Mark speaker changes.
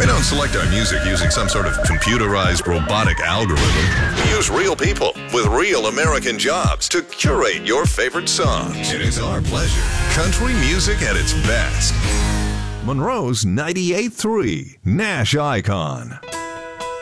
Speaker 1: We don't select our music using some sort of computerized robotic algorithm. We use real people with real American jobs to curate your favorite songs. And it's our pleasure. Country music at its best. Monroe's 98.3 Nash Icon.